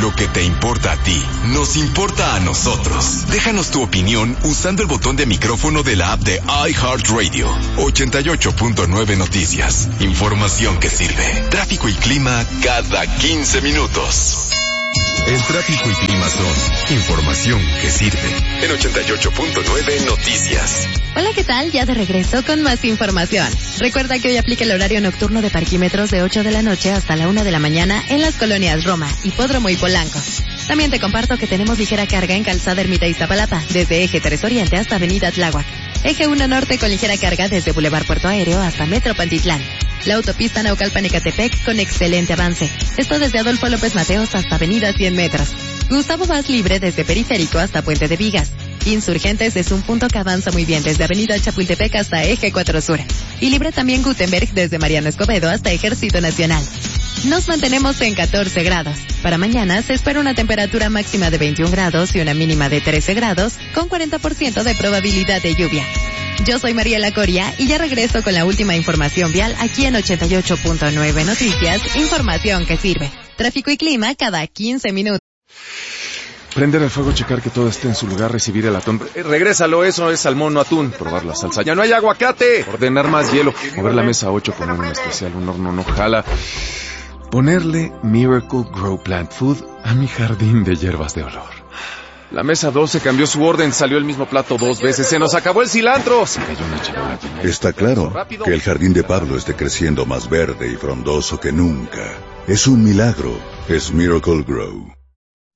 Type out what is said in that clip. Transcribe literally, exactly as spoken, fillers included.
Lo que te importa a ti, nos importa a nosotros. Déjanos tu opinión usando el botón de micrófono de la app de iHeartRadio. ochenta y ocho punto nueve Noticias. Información que sirve. Tráfico y clima cada quince minutos. El tráfico y clima son información que sirve. En ochenta y ocho punto nueve Noticias. Hola, ¿qué tal? Ya de regreso con más información. Recuerda que hoy aplica el horario nocturno de parquímetros de ocho de la noche hasta la una de la mañana en las colonias Roma, Hipódromo y Polanco. También te comparto que tenemos ligera carga en Calzada Ermita Iztapalapa, desde Eje tres Oriente hasta Avenida Tláhuac. Eje uno Norte con ligera carga desde Boulevard Puerto Aéreo hasta Metro Pantitlán. La autopista Naucalpan-Ecatepec con excelente avance. Esto desde Adolfo López Mateos hasta Avenida cien metros. Gustavo Vaz Libre desde Periférico hasta Puente de Vigas. Insurgentes es un punto que avanza muy bien desde Avenida Chapultepec hasta Eje cuatro Sur. Y libre también Gutenberg desde Mariano Escobedo hasta Ejército Nacional. Nos mantenemos en catorce grados. Para mañana se espera una temperatura máxima de veintiún grados y una mínima de trece grados, con cuarenta por ciento de probabilidad de lluvia. Yo soy Mariela Coria y ya regreso con la última información vial aquí en ochenta y ocho punto nueve Noticias, información que sirve. Tráfico y clima cada quince minutos. Prender el fuego, checar que todo esté en su lugar, recibir el atún. Eh, regrésalo, eso es salmón, no atún. Probar la salsa. ¡Ya no hay aguacate! Ordenar más hielo. Mover la mesa ocho, poner un especial, un horno no jala. Ponerle Miracle Grow Plant Food a mi jardín de hierbas de olor. La mesa doce cambió su orden, salió el mismo plato dos veces, se nos acabó el cilantro. Se cayó una charola llena. Está claro que el jardín de Pablo esté creciendo más verde y frondoso que nunca. Es un milagro, es Miracle Grow.